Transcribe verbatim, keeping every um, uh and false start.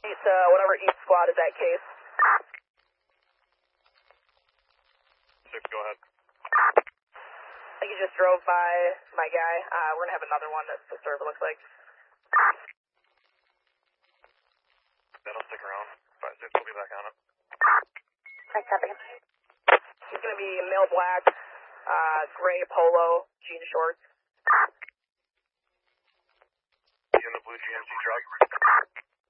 East, uh, whatever East squad is that case. Six, go ahead. I think you just drove by my guy. Uh, we're gonna have another one that's disturbed, it looks like. That'll stick around. Five, six, we'll be back on it. Thanks, copy. He's gonna be male black, uh, gray polo, jean shorts. He in the blue G M C truck.